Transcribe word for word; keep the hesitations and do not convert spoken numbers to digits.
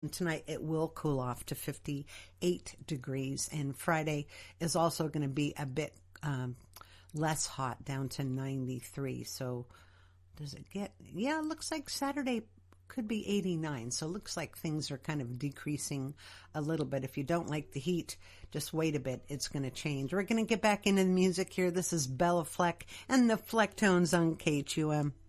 Tonight it will cool off to fifty-eight degrees, and Friday is also going to be a bit um, less hot, down to ninety-three. So does it get, yeah, it looks like Saturday could be eighty-nine. So it looks like things are kind of decreasing a little bit. If you don't like the heat, just wait a bit. It's going to change. We're going to get back into the music here. This is Bella Fleck and the Flecktones on K H U M.